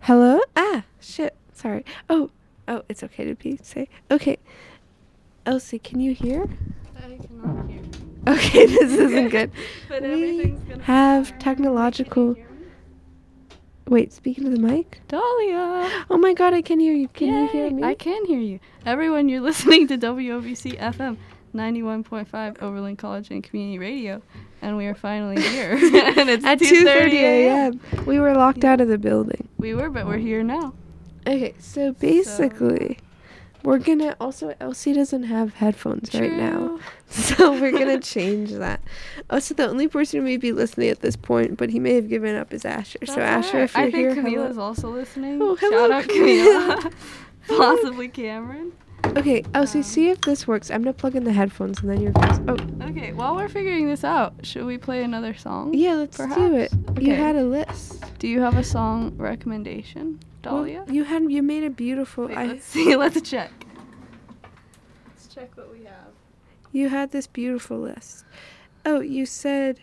Hello? Shit. Sorry. Oh, it's okay to say. Okay. Elsie, can you hear? I cannot hear. Okay, this isn't good. But We everything's gonna have be fine. technological... Can you hear me? Wait, speaking to the mic? Dahlia! Oh my god, I can hear you. Can you hear Yay! me? I can hear you. Everyone, you're listening to WOBC FM 91.5 Overland College and Community Radio. And we are finally here. And it's At 2:30 a.m. We were locked out of the building. We were, but we're here now. Okay, so basically, we're gonna... Also, Elsie doesn't have headphones right now. True. So we're gonna change that. Also, the only person who may be listening at this point, but he may have given up, is Asher. That's So Asher, alright. if you're I here, think Camila's hello. also listening. Oh, hello, Shout out Camila. Camila. Possibly Cameron. Okay, Elsie, see if this works. I'm gonna plug in the headphones and then you're gonna... Oh, Okay, while we're figuring this out, should we play another song? yeah, let's do it. Perhaps? You Okay. had a list. Do you have a song recommendation, Dahlia? Well, you made a beautiful... Wait, let's see. Let's check. Let's check what we have. You had this beautiful list. Oh, you said...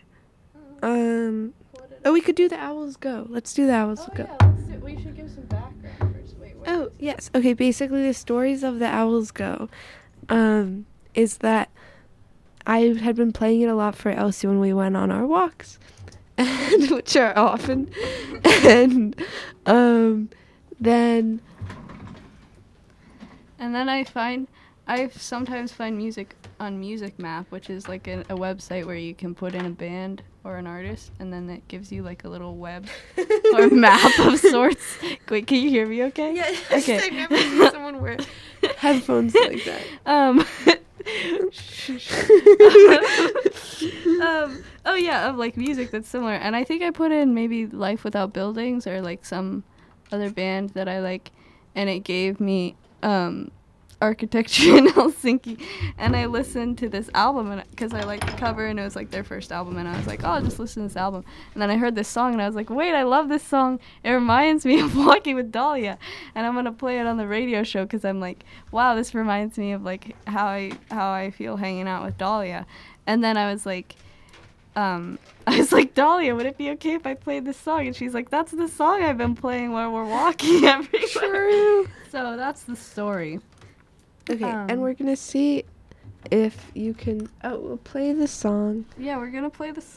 Oh, we could do the Owls Go. Let's do the Owls Go. Yeah, let's do. We should give some background first. Wait. Oh, yes. Okay, basically the stories of the Owls Go is that I had been playing it a lot for Elsie when we went on our walks, and which are often. And then I sometimes find music on Music Map, which is like a website where you can put in a band or an artist, and then it gives you like a little web or map of sorts. Wait, can you hear me okay? Yeah, Okay. I've never seen someone wear headphones like that. Oh yeah, of like music that's similar. And I think I put in maybe Life Without Buildings or like some other band that I like, and it gave me Architecture in Helsinki, and I listened to this album because I liked the cover and it was like their first album, and I was like, oh, I'll just listen to this album. And then I heard this song and I was like, wait, I love this song. It reminds me of Walking with Dahlia, and I'm gonna play it on the radio show because I'm like, wow, this reminds me of like how I feel hanging out with Dahlia. And then I was like, Dahlia, would it be okay if I played this song? And she's like, that's the song I've been playing while we're walking everywhere. True. So that's the story. Okay, and we're gonna see if you can... Oh, we'll play the song. Yeah, we're gonna play the song.